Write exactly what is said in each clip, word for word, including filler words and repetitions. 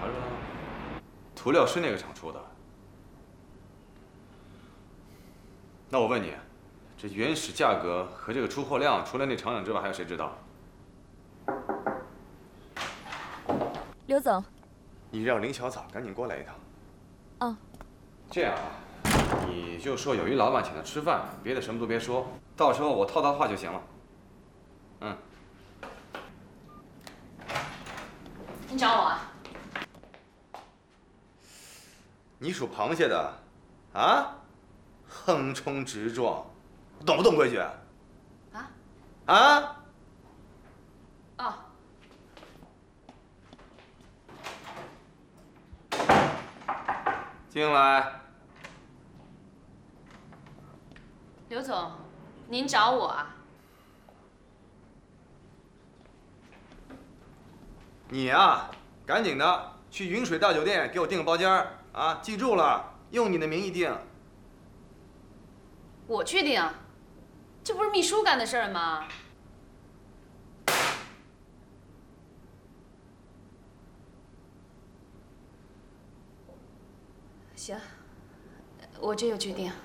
查出来了，涂料是那个厂出的。那我问你，这原始价格和这个出货量，除了那厂长之外，还有谁知道？ 刘总， 你让林小草赶紧过来一趟。 哦。 这样啊，你就说有一老板请他吃饭，别的什么都别说，到时候我套他话就行了。嗯。 你找我啊？ 你属螃蟹的，啊？横冲直撞，懂不懂规矩？啊？啊？ 哦。 进来。 刘总，您找我啊？ 你啊，赶紧的去云水大酒店给我订个包间啊！记住了，用你的名义订。 我去订，这不是秘书干的事儿吗？行，我这就去订。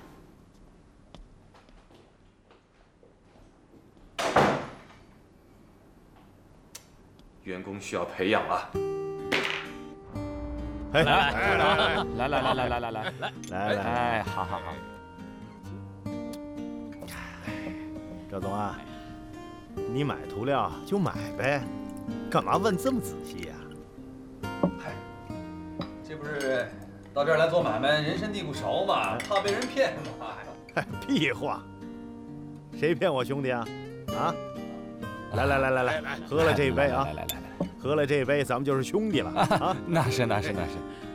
员工需要培养啊！ 来来来来来来来来来来来来来， 哎，好好好。 赵总啊，你买涂料就买呗，干嘛问这么仔细呀？ 嗨，这不是到这儿来做买卖，人生地不熟嘛，怕被人骗嘛。 嗨，屁话，谁骗我兄弟啊？啊！来来来来来，喝了这一杯啊！ 来来来来， 喝了这一杯，咱们就是兄弟了啊！ 那是那是那是。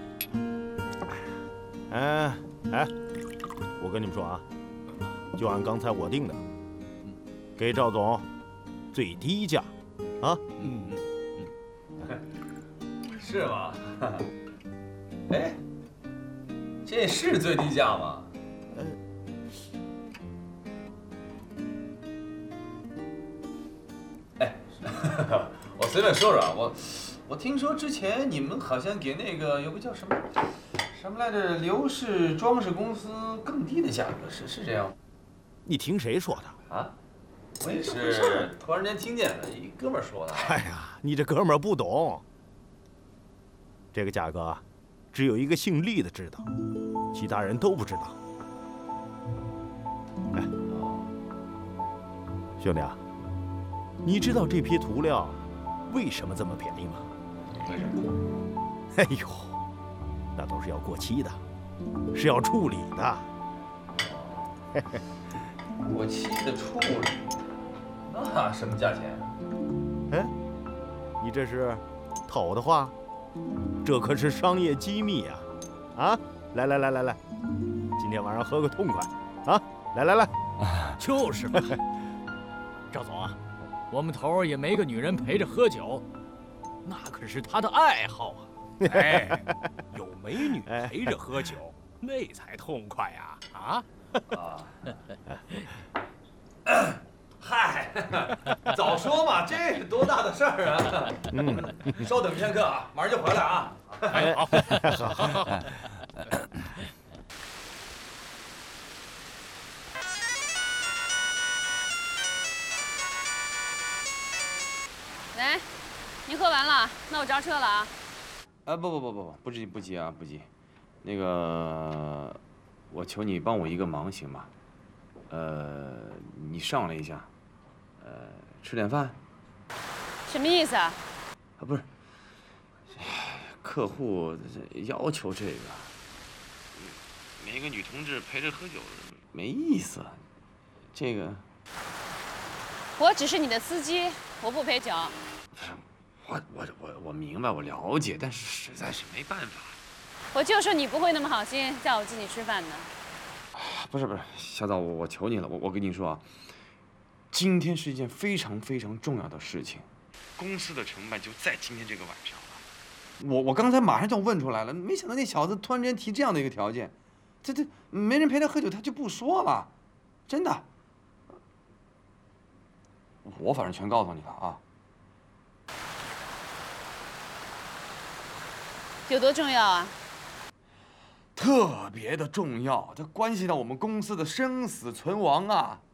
哎哎，我跟你们说啊，就按刚才我定的，给赵总最低价啊！ 嗯嗯，是吗？哎，这是最低价吗？哎，我随便说说啊，我我听说之前你们好像给那个有个叫什么什么来着，刘氏装饰公司更低的价格，是是这样吗？ 你听谁说的啊？我也是突然间听见的，一哥们儿说的。 哎呀，你这哥们儿不懂，这个价格啊，只有一个姓厉的知道，其他人都不知道。哎，兄弟啊，你知道这批涂料为什么这么便宜吗？ 为什么？ 哎呦，那都是要过期的，是要处理的。嘿嘿， 过期的处理，那什么价钱？ 哎，你这是套我的话？这可是商业机密啊！啊，来来来来来，今天晚上喝个痛快啊！来来来， 就是嘛。赵总啊，我们头儿也没个女人陪着喝酒，那可是他的爱好啊。 哎，有美女陪着喝酒，那才痛快呀！啊！ 啊，嗨，早说嘛，这是多大的事儿啊！ 嗯， 稍等片刻啊，马上就回来啊！ 哎，好，好，好，好。 来，您喝完了，那我着车了啊。 啊，不不不不不，不急不急啊，不急。那个，我求你帮我一个忙行吗？呃，你上来一下，呃，吃点饭。 什么意思啊？ 啊，不是，客户要求这个，每个女同志陪着喝酒没意思。这个， 我只是你的司机，我不陪酒。 不是，我我我我明白，我了解，但是实在是没办法。 我就说你不会那么好心叫我进去吃饭的。 不是不是，小枣，我我求你了，我我跟你说啊，今天是一件非常非常重要的事情，公司的成败就在今天这个晚上了。我我刚才马上就问出来了，没想到那小子突然间提这样的一个条件，这这没人陪他喝酒，他就不说了，真的。我反正全告诉你了啊。 有多重要啊？ 特别的重要，这关系到我们公司的生死存亡啊！